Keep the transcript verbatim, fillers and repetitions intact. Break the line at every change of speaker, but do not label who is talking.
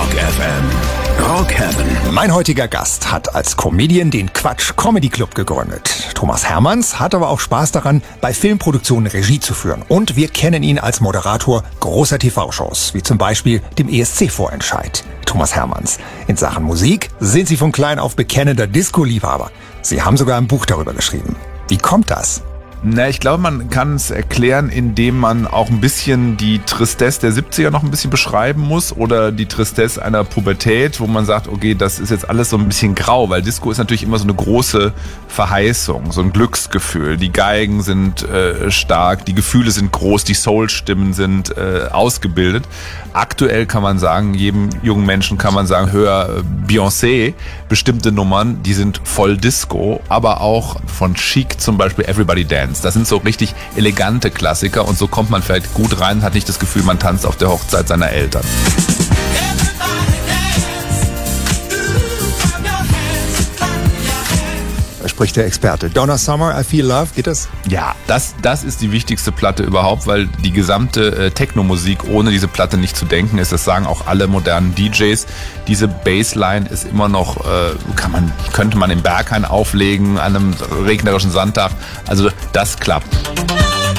Rock F M. Rock Heaven.
Mein heutiger Gast hat als Comedian den Quatsch Comedy Club gegründet. Thomas Hermanns hat aber auch Spaß daran, bei Filmproduktionen Regie zu führen. Und wir kennen ihn als Moderator großer T V-Shows, wie zum Beispiel dem E S C-Vorentscheid. Thomas Hermanns. In Sachen Musik sind Sie von klein auf bekennender Disco-Liebhaber. Sie haben sogar ein Buch darüber geschrieben. Wie kommt das?
Na, ich glaube, man kann es erklären, indem man auch ein bisschen die Tristesse der siebziger noch ein bisschen beschreiben muss oder die Tristesse einer Pubertät, wo man sagt, okay, das ist jetzt alles so ein bisschen grau, weil Disco ist natürlich immer so eine große Verheißung, so ein Glücksgefühl. Die Geigen sind äh, stark, die Gefühle sind groß, die Soul-Stimmen sind äh, ausgebildet. Aktuell kann man sagen, jedem jungen Menschen kann man sagen, hör Beyoncé, bestimmte Nummern, die sind voll Disco, aber auch von Chic zum Beispiel Everybody Dance. Das sind so richtig elegante Klassiker und so kommt man vielleicht gut rein, hat nicht das Gefühl, man tanzt auf der Hochzeit seiner Eltern.
Spricht der Experte. Donna Summer, I Feel Love, geht das?
Ja, das, das ist die wichtigste Platte überhaupt, weil die gesamte äh, Techno-Musik ohne diese Platte nicht zu denken ist. Das sagen auch alle modernen D Js. Diese Bassline ist immer noch, äh, kann man, könnte man im Berghain auflegen an einem regnerischen Sonntag. Also das klappt.